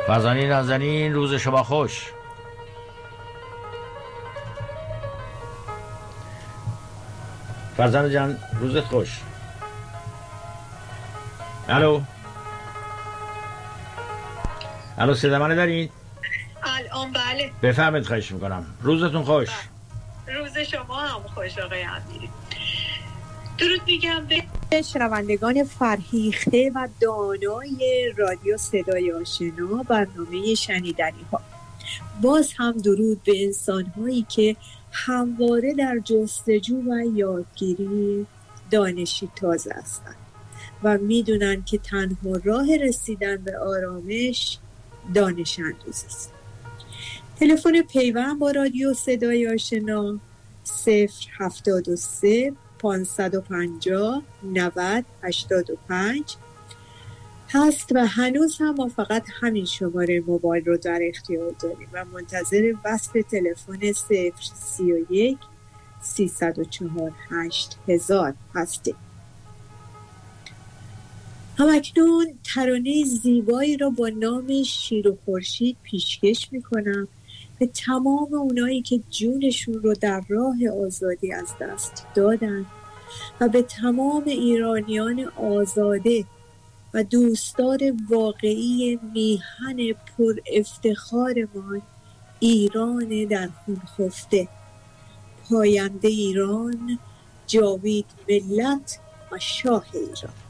فرزانه نازنین، روز شما خوش. فرزانه جان روزت خوش. الو صدا منو دارید؟ الان بله. بفهمید، خواهش میکنم. روزتون خوش. روز شما هم خوش آقای امیری. درود میگم به شنوندگان فرهیخته و دانای رادیو صدای آشنا، برنامه شنیدنی ها. باز هم درود به انسان هایی که همواره در جستجو و یادگیری دانشی تازه هستند و میدونن که تنها راه رسیدن به آرامش دانش اندوزی است. تلفن پیوند با رادیو صدای آشنا 073 550 90 85 هست و هنوز هم ما فقط همین شماره موبایل رو در اختیار داریم و منتظر وصل تلفن 031 304 8000 هستیم. همکنون ترانه زیبایی را با نام شیر و خورشید پیشکش میکنم به تمام اونایی که جونشون رو در راه آزادی از دست دادن و به تمام ایرانیان آزاده و دوستدار واقعی میهن پر افتخارمان ایران در خون خفته. پاینده ایران، جاوید ملت و شاه ایران.